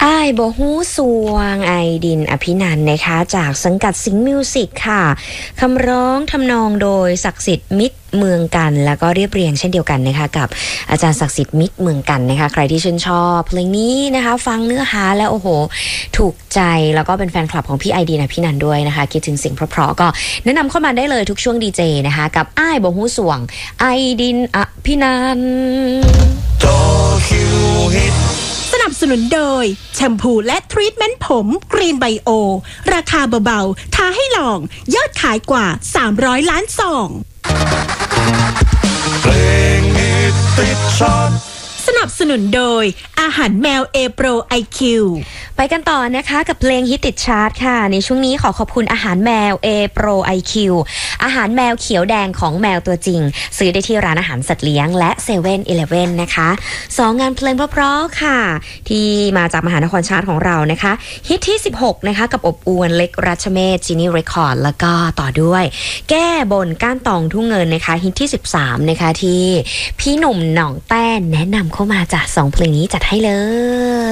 อ้ายบ่ฮู้สวงไอดินอภินันท์นะคะจากสังกัดสิงห์มิวสิกค่ะคำร้องทำนองโดยศักดิ์สิทธิ์มิตรเมืองกันแล้วก็เรียบเรียงเช่นเดียวกันนะคะกับอาจารย์ศักดิ์สิทธิ์มิตรเมืองกันนะคะใครที่ชื่นชอบเพลงนี้นะคะฟังเนื้อหาแล้วโอ้โหถูกใจแล้วก็เป็นแฟนคลับของพี่ไอดินอภินันท์ด้วยนะคะคิดถึงเสียงเพราะๆก็แนะนำเข้ามาได้เลยทุกช่วงดีเจนะคะกับอ้ายบ่ฮู้สวงไอดินอภินันท์สนับสนุนโดยแชมพูและทรีทเมนต์ผมกรีนไบโอราคาเบาๆท้าให้ลองยอดขายกว่า300ล้านซองเพลงฮิตติดชาร์ตสนับสนุนโดยอาหารแมวเอโปรไอคิวไปกันต่อนะคะกับเพลงฮิตติดชาร์ตค่ะในช่วงนี้ขอบคุณอาหารแมวเอโปรไอคิวอาหารแมวเขียวแดงของแมวตัวจริงซื้อได้ที่ร้านอาหารสัตว์เลี้ยงและเซเว่นอีเลฟเว่นนะคะ2งานเพลงเพราะๆค่ะที่มาจากมหานครชาร์ตของเรานะคะฮิตที่16นะคะกับอบอวนเล็กรัชเมธจินี่เรคคอร์ดแล้วก็ต่อด้วยแก้บนก้านตองทุ่งเงินนะคะฮิตที่13นะคะที่พี่หนุ่มหน่องแต้นแนะนำเข้ามาจาก2เพลงนี้จัดให้เลย